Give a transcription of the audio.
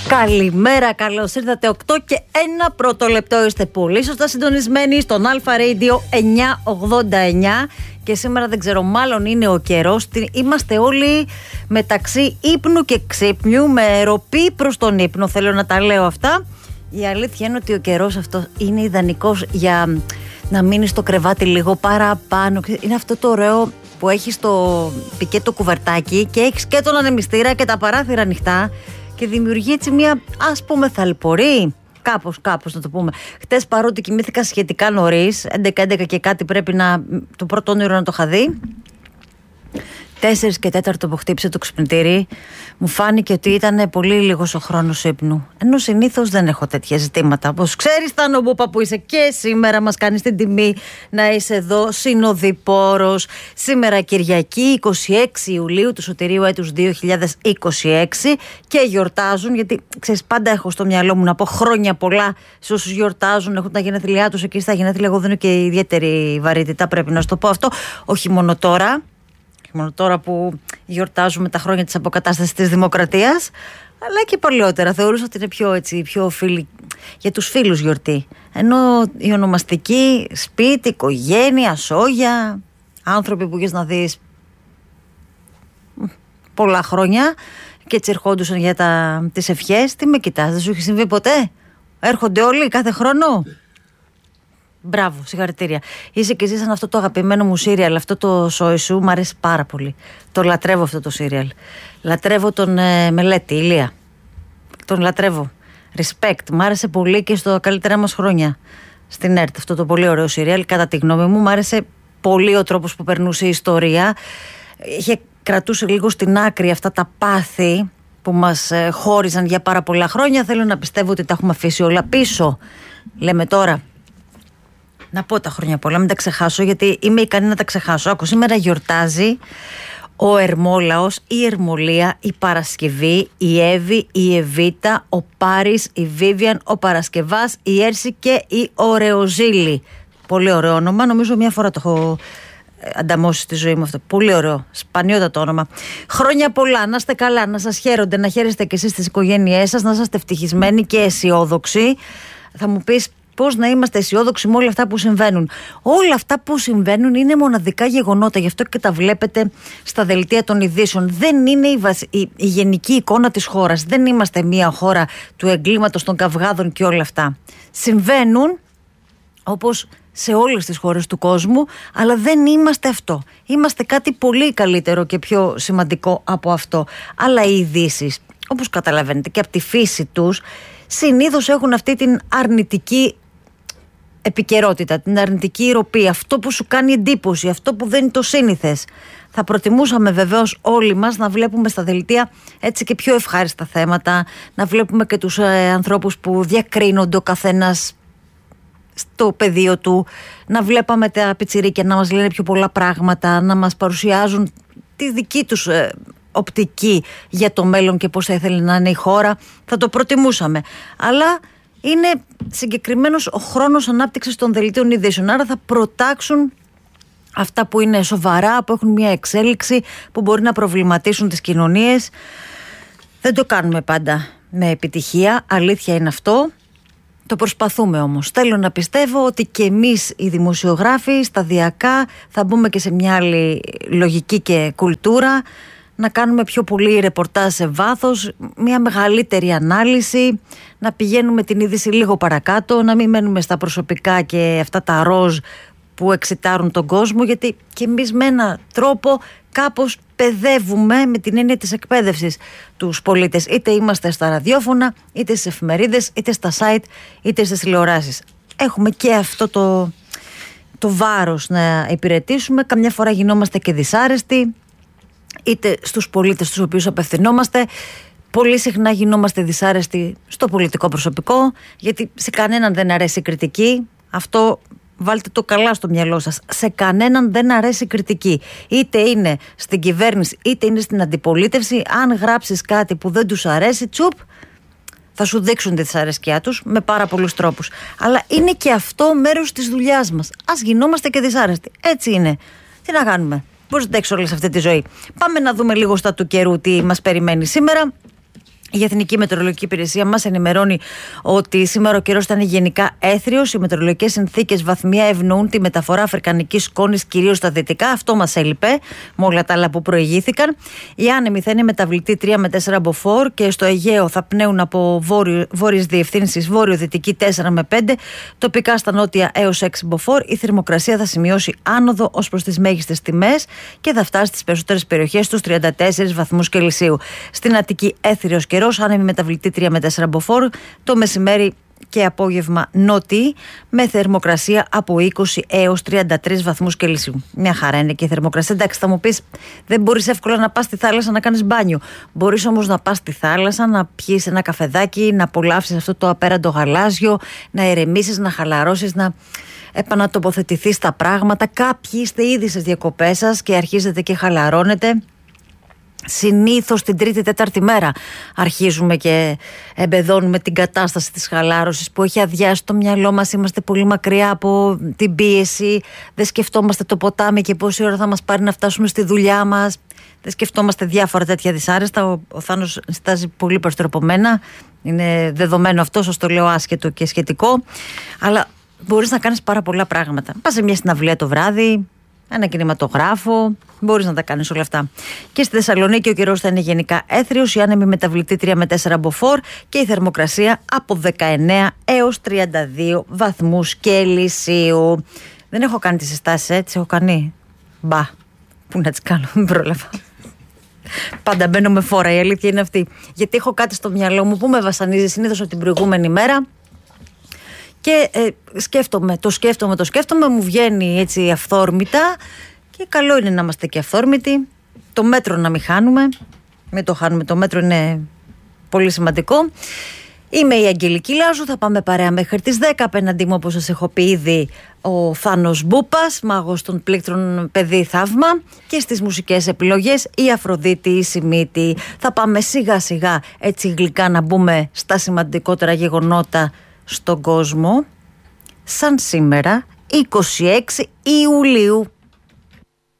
Καλημέρα, καλώς ήρθατε. 8 και 1 πρώτο λεπτό. Είστε πολύ σωστά συντονισμένοι στον Alpha Radio 989. Και σήμερα δεν ξέρω, μάλλον είναι ο καιρός. Είμαστε όλοι μεταξύ ύπνου και ξύπνιου, με ροπή προς τον ύπνο. Θέλω να τα λέω αυτά. Η αλήθεια είναι ότι ο καιρός αυτό είναι ιδανικός για να μείνει στο κρεβάτι λίγο παραπάνω. Είναι αυτό το ωραίο που έχεις το πικέτο κουβερτάκι και έχεις και τον ανεμιστήρα και τα παράθυρα ανοιχτά και δημιουργεί έτσι μια, ας πούμε, θαλπορή. Κάπως να το πούμε. Χτες, παρότι κοιμήθηκα σχετικά νωρίς, 11 και κάτι, πρέπει να, το πρώτο όνειρο να το είχα δει, 4 και 4 που χτύπησε το ξυπνητήρι, μου φάνηκε ότι ήταν πολύ λίγος ο χρόνος ύπνου. Ενώ συνήθως δεν έχω τέτοια ζητήματα. Όπως ξέρεις, Τανομπούπα, που είσαι και σήμερα, μας κάνεις την τιμή να είσαι εδώ συνοδοιπόρος. Σήμερα Κυριακή, 26 Ιουλίου του σωτηρίου έτους 2026, και γιορτάζουν, γιατί ξέρεις, πάντα έχω στο μυαλό μου να πω χρόνια πολλά σε όσους γιορτάζουν, έχουν τα γενέθλιά τους εκεί στα γενέθλια. Εγώ δίνω και ιδιαίτερη βαρύτητα, πρέπει να σου το πω αυτό. Όχι μόνο τώρα. Μόνο τώρα που γιορτάζουμε τα χρόνια της αποκατάστασης της δημοκρατίας, αλλά και παλιότερα. Θεωρούσα ότι είναι πιο φίλοι, για τους φίλους γιορτή. Ενώ η ονομαστική, σπίτι, οικογένεια, σόγια, άνθρωποι που έχεις να δεις πολλά χρόνια και έτσι ερχόντουσαν για τις ευχές. Τι με κοιτάς, δεν σου έχει συμβεί ποτέ? Έρχονται όλοι κάθε χρόνο. Μπράβο, συγχαρητήρια. Είσαι και εσύ σαν αυτό το αγαπημένο μου σύριαλ, αυτό το Σόι Σου, μου αρέσει πάρα πολύ. Το λατρεύω αυτό το σύριαλ. Λατρεύω τον Μελέτη, Ηλία. Τον λατρεύω. Respect. Μ' άρεσε πολύ και στο καλύτερά μας χρόνια στην ΕΡΤ. Αυτό το πολύ ωραίο σύριαλ, κατά τη γνώμη μου. Μ' άρεσε πολύ ο τρόπος που περνούσε η ιστορία. Κρατούσε λίγο στην άκρη αυτά τα πάθη που μας χώριζαν για πάρα πολλά χρόνια. Θέλω να πιστεύω ότι τα έχουμε αφήσει όλα πίσω. Λέμε τώρα. Να πω τα χρόνια πολλά, μην τα ξεχάσω, γιατί είμαι ικανή να τα ξεχάσω. Άκου, σήμερα γιορτάζει ο Ερμόλαος, η Ερμολία, η Παρασκευή, η Εύη, η Εβίτα, ο Πάρης, η Βίβιαν, ο Παρασκευάς, η Έρση και η Ωρεοζήλη. Πολύ ωραίο όνομα, νομίζω μια φορά το έχω ανταμώσει στη ζωή μου αυτό. Πολύ ωραίο, σπανιότατο όνομα. Χρόνια πολλά, να είστε καλά, να σας χαίρονται, να χαίρεστε και εσείς στις οικογένειές σας, να είστε ευτυχισμένοι και αισιόδοξοι. Θα μου πεις, πώς να είμαστε αισιόδοξοι με όλα αυτά που συμβαίνουν? Όλα αυτά που συμβαίνουν είναι μοναδικά γεγονότα, γι' αυτό και τα βλέπετε στα δελτία των ειδήσεων. Δεν είναι η γενική εικόνα της χώρας. Δεν είμαστε μια χώρα του εγκλήματος, των καυγάδων και όλα αυτά. Συμβαίνουν όπως σε όλες τις χώρες του κόσμου, αλλά δεν είμαστε αυτό. Είμαστε κάτι πολύ καλύτερο και πιο σημαντικό από αυτό. Αλλά οι ειδήσεις, όπως καταλαβαίνετε και από τη φύση τους, συνήθως έχουν αυτή την αρνητική επικαιρότητα, την αρνητική ηρωπή, αυτό που σου κάνει εντύπωση, αυτό που δεν είναι το σύνηθες. Θα προτιμούσαμε βεβαίως όλοι μας να βλέπουμε στα δελτία έτσι και πιο ευχάριστα θέματα, να βλέπουμε και τους ανθρώπους που διακρίνονται ο καθένας στο πεδίο του, να βλέπαμε τα πιτσιρίκια να μας λένε πιο πολλά πράγματα, να μας παρουσιάζουν τη δική τους οπτική για το μέλλον και πώς θα ήθελε να είναι η χώρα. Θα το προτιμούσαμε. Αλλά είναι συγκεκριμένος ο χρόνος ανάπτυξης των δελτίων ειδήσεων. Άρα θα προτάξουν αυτά που είναι σοβαρά, που έχουν μια εξέλιξη, που μπορεί να προβληματίσουν τις κοινωνίες. Δεν το κάνουμε πάντα με επιτυχία, αλήθεια είναι αυτό. Το προσπαθούμε όμως. Θέλω να πιστεύω ότι και εμείς οι δημοσιογράφοι σταδιακά θα μπούμε και σε μια άλλη λογική και κουλτούρα, να κάνουμε πιο πολύ ρεπορτάζ σε βάθος, μια μεγαλύτερη ανάλυση, να πηγαίνουμε την είδηση λίγο παρακάτω, να μην μένουμε στα προσωπικά και αυτά τα ροζ που εξητάρουν τον κόσμο, γιατί και εμείς με έναν τρόπο κάπως παιδεύουμε, με την έννοια της εκπαίδευσης, τους πολίτες. Είτε είμαστε στα ραδιόφωνα, είτε στις εφημερίδες, είτε στα site, είτε στις τηλεοράσεις. Έχουμε και αυτό το βάρος να υπηρετήσουμε. Καμιά φορά γινόμαστε και δυσάρεστοι, είτε στους πολίτες στους οποίους απευθυνόμαστε. Πολύ συχνά γινόμαστε δυσάρεστοι στο πολιτικό προσωπικό, γιατί σε κανέναν δεν αρέσει η κριτική. Αυτό βάλτε το καλά στο μυαλό σας. Σε κανέναν δεν αρέσει κριτική. Είτε είναι στην κυβέρνηση, είτε είναι στην αντιπολίτευση. Αν γράψεις κάτι που δεν τους αρέσει, τσουπ, θα σου δείξουν τη δυσαρέσκειά τους με πάρα πολλούς τρόπους. Αλλά είναι και αυτό μέρος της δουλειάς μας. Ας γινόμαστε και δυσάρεστοι. Έτσι είναι. Τι να κάνουμε? Πώς δεν έξω όλη σε αυτή τη ζωή. Πάμε να δούμε λίγο στα του καιρού τι μας περιμένει σήμερα. Η Εθνική Μετεωρολογική Υπηρεσία μας ενημερώνει ότι σήμερα ο καιρός ήταν γενικά έθριος. Οι μετεωρολογικές συνθήκες βαθμία ευνοούν τη μεταφορά αφρικανικής σκόνης κυρίως στα δυτικά. Αυτό μας έλειπε με όλα τα άλλα που προηγήθηκαν. Οι άνεμοι θα είναι μεταβλητοί 3 με 4 μποφόρ και στο Αιγαίο θα πνέουν από βόρειες διευθύνσεις βόρειο-δυτική 4 με 5. Τοπικά στα νότια έως 6 μποφόρ. Η θερμοκρασία θα σημειώσει άνοδο ως προς τις μέγιστες τιμές και θα φτάσει στις περισσότερες περιοχές στους 34 βαθμούς Κελσίου. Στην Αττική έθριος καιρός, άνεμοι μεταβλητή 3 με 4 μποφόρ, το μεσημέρι και απόγευμα νότιοι, με θερμοκρασία από 20 έως 33 βαθμούς Κελσίου. Μια χαρά είναι και η θερμοκρασία. Εντάξει, θα μου πεις, δεν μπορείς εύκολα να πας στη θάλασσα να κάνεις μπάνιο. Μπορείς όμως να πας στη θάλασσα, να πιεις ένα καφεδάκι, να απολαύσεις αυτό το απέραντο γαλάζιο, να ηρεμήσεις, να χαλαρώσεις, να επανατοποθετηθείς στα πράγματα. Κάποιοι είστε ήδη στις διακοπές σας και αρχίζετε και χαλαρώνετε. Συνήθως την τρίτη-τέταρτη μέρα αρχίζουμε και εμπεδώνουμε την κατάσταση της χαλάρωσης που έχει αδειάσει το μυαλό μας. Είμαστε πολύ μακριά από την πίεση. Δεν σκεφτόμαστε το ποτάμι και πόση ώρα θα μας πάρει να φτάσουμε στη δουλειά μας. Δεν σκεφτόμαστε διάφορα τέτοια δυσάρεστα. Ο Θάνος στάζει πολύ περισσότερο από μένα. Είναι δεδομένο αυτό, σας το λέω άσχετο και σχετικό. Αλλά μπορείς να κάνεις πάρα πολλά πράγματα. Πας σε μια συναυλία το βράδυ, ένα κινηματογράφο, μπορείς να τα κάνεις όλα αυτά. Και στη Θεσσαλονίκη ο καιρός θα είναι γενικά έθριος, οι άνεμοι μεταβλητή 3 με 4 μποφόρ και η θερμοκρασία από 19 έως 32 βαθμούς Κελσίου. Δεν έχω κάνει τις συστάσεις, τις έχω κάνει. Μπα, πού να τις κάνω, μην πρόλαβα. Πάντα μπαίνω με φόρα, η αλήθεια είναι αυτή. Γιατί έχω κάτι στο μυαλό μου που με βασανίζει συνήθως από την προηγούμενη μέρα. Και το σκέφτομαι, μου βγαίνει έτσι αυθόρμητα και καλό είναι να είμαστε και αυθόρμητοι. Το μέτρο να μην χάνουμε, μην το χάνουμε, το μέτρο είναι πολύ σημαντικό. Είμαι η Αγγελική Λάζου, θα πάμε παρέα μέχρι τις 10. Απέναντί μου, όπως σας έχω πει ήδη, ο Θάνος Μπούπας, μάγος των πλήκτρων, παιδί θαύμα. Και στις μουσικές επιλογές η Αφροδίτη η Σιμίτη. Θα πάμε σιγά σιγά έτσι γλυκά να μπούμε στα σημαντικότερα γεγονότα στον κόσμο, σαν σήμερα 26 Ιουλίου.